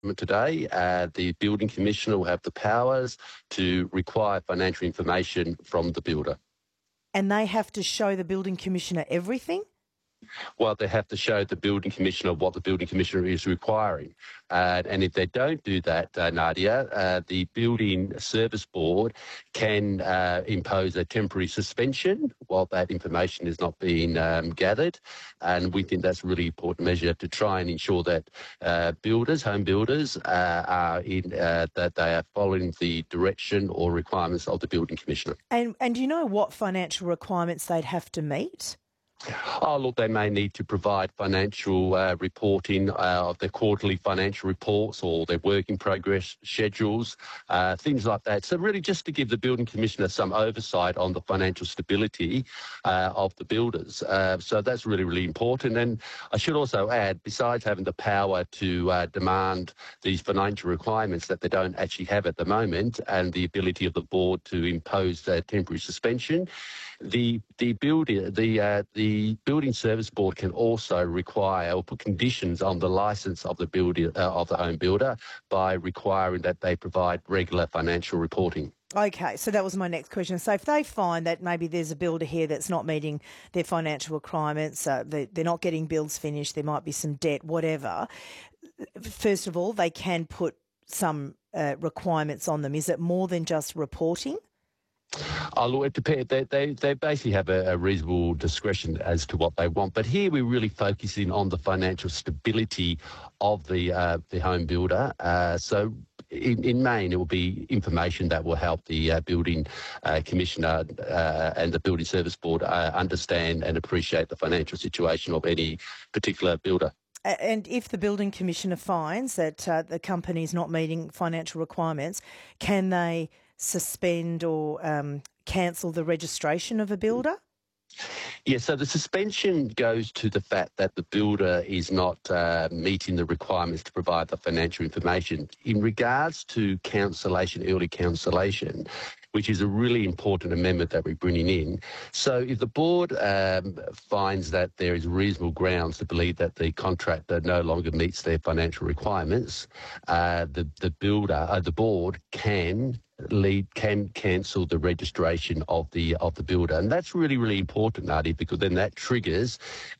today, the building commissioner will have the powers to require financial information from the builder. And they have to show the building commissioner everything? Well, they have to show the building commissioner what the building commissioner is requiring. And if they don't do that, Nadia, the Building Service Board can impose a temporary suspension while that information is not being gathered. And we think that's a really important measure to try and ensure that home builders, that they are following the direction or requirements of the building commissioner. And do you know what financial requirements they'd have to meet? Oh, look, they may need to provide financial reporting of their quarterly financial reports or their work in progress schedules, things like that. So really just to give the building commissioner some oversight on the financial stability of the builders. So that's really, really important. And I should also add, besides having the power to demand these financial requirements that they don't actually have at the moment and the ability of the board to impose a temporary suspension, the Building Service Board can also require or put conditions on the licence of the home builder by requiring that they provide regular financial reporting. Okay, so that was my next question. So if they find that maybe there's a builder here that's not meeting their financial requirements, they're not getting builds finished, there might be some debt, whatever, first of all, they can put some requirements on them. Is it more than just reporting? Oh, look, it depends. They basically have a reasonable discretion as to what they want. But here we're really focusing on the financial stability of the home builder. So in main, it will be information that will help the building commissioner and the Building Service Board understand and appreciate the financial situation of any particular builder. And if the building commissioner finds that the company is not meeting financial requirements, can they suspend or cancel the registration of a builder? Yeah, so the suspension goes to the fact that the builder is not meeting the requirements to provide the financial information. In regards to cancellation, early cancellation, which is a really important amendment that we're bringing in. So if the board finds that there is reasonable grounds to believe that the contractor no longer meets their financial requirements, the board can cancel the registration of the builder, and that's really, really important, Nadia, because then that triggers